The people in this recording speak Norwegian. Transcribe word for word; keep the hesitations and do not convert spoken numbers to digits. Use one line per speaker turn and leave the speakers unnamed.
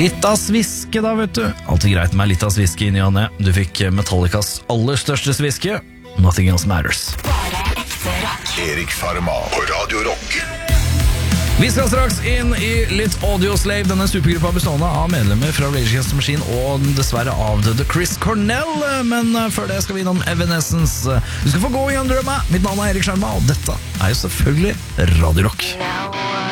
Litt av sviske da, vet du. Alltid greit med litt av sviske inn i Janne. Du fikk Metallicas aller største sviske, Nothing Else Matters.
Erik Pharma på Radio Rock.
Vi skal straks inn i litt Audioslave, denne supergruppa bestående av medlemmer fra Rage Against the Machine og dessverre avdøde Chris Cornell. Men før det skal vi innom Evanescence. Du skal få gå igjen, drømme. Mitt navn er Erik Pharma, og dette er jo selvfølgelig Radio Rock.